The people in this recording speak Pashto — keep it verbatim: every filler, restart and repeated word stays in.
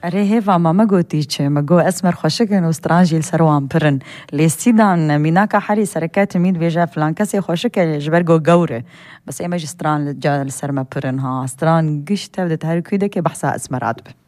اره هیوا ماما گوتی چه مگو اسمر خوشکن و سترانجیل سروان پرن لیستیدان میناکا حری سرکات مید ویجا فلان کسی خوشکن جبرگو گوره بس ایمج ستران جال سرما پرن ها ستران گشت تبدت هر کویده که بحثا اسمر عدب